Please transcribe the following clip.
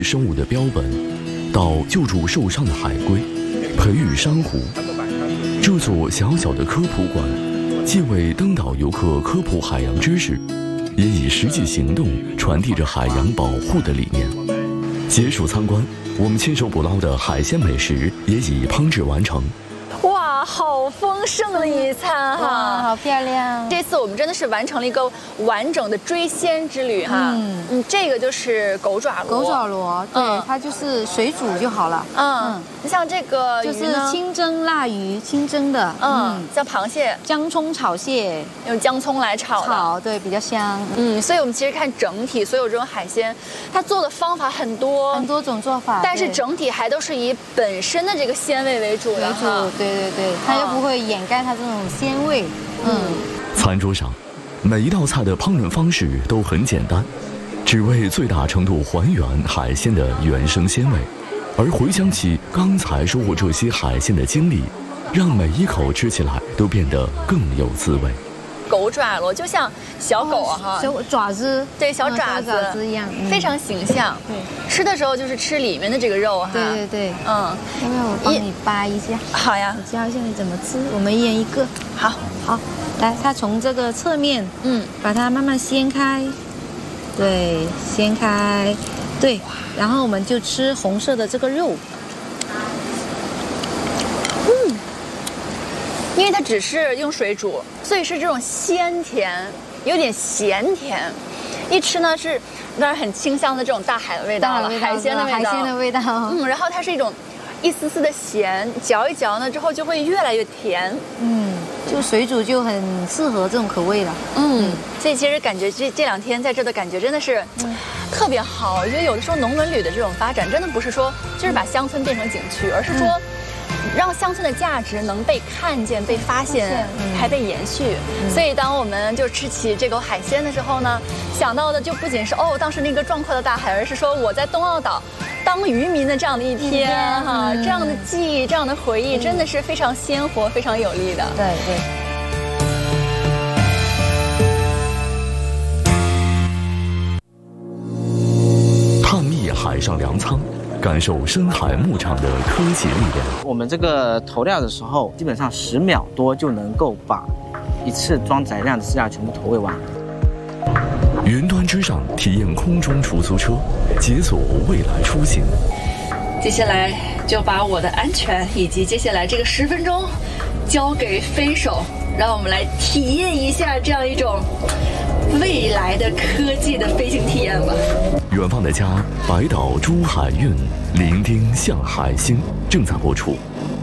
生物的标本，到救助受伤的海龟，培育珊瑚。这座小小的科普馆，既为登岛游客科普海洋知识，也以实际行动传递着海洋保护的理念。结束参观，我们亲手捕捞的海鲜美食也已烹制完成。 哇，好丰盛的一餐哈， 好漂亮！ 这次我们真的是完成了一个完整的追鲜之旅哈。这个就是狗爪螺。 狗爪螺，对，它就是水煮就好了。 你像这个就是清蒸腊鱼，清蒸的。 像螃蟹， 姜葱炒蟹， 用姜葱来炒的， 对，比较香。 所以我们其实看整体，所有这种海鲜，它做的方法很多种做法， 但是整体还都是以本身的这个鲜味为主的哈。 对，它又不会掩盖它这种鲜味。 餐桌上，每一道菜的烹饪方式都很简单，只为最大程度还原海鲜的原生鲜味。而回想起刚才收获这些海鲜的经历，让每一口吃起来都变得更有滋味。 狗爪螺就像小狗哈， 小爪子， 对，小爪子一样， 非常形象。对，吃的时候就是吃里面的这个肉哈。 对，要不要我帮你扒一下？ 好呀， 我教一下你怎么吃。我们一人一个。 好， 来，它从这个侧面，把它慢慢掀开，对，掀开，对，然后我们就吃红色的这个肉。 因为它只是用水煮，所以是这种鲜甜，有点咸甜。一吃呢是当然很清香的这种大海的味道了，海鲜的味道。然后它是一丝丝的咸，嚼一嚼呢之后就会越来越甜。 就水煮就很适合这种口味了。 所以其实感觉这两天在这的感觉真的是特别好。我觉得有的时候农文旅的这种发展，真的不是说就是把乡村变成景区，而是说让乡村的价值能被看见、被发现，还被延续。所以当我们就吃起这口海鲜的时候呢，想到的就不仅是当时那个壮阔的大海，而是说我在东澳岛当渔民的这样的一天哈，这样的记忆、这样的回忆，真的是非常鲜活、非常有力的。 对。 探秘海上粮仓，感受深海牧场的科技力量。 我们这个投料的时候，基本上10秒多就能够把一次装载量的饲料全部投喂完。 云端之上体验空中出租车，解锁未来出行。 接下来就把我的安全以及接下来这个10分钟交给飞手，让我们来体验一下这样一种未来的科技的飞行体验吧。 远方的家，百岛珠海韵，伶仃向海星正在播出。